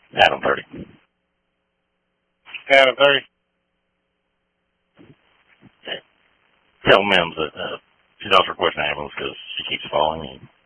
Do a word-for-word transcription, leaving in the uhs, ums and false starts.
Adam thirty. Adam thirty. Okay. Tell Mims that uh, she's also requesting an ambulance because she keeps falling and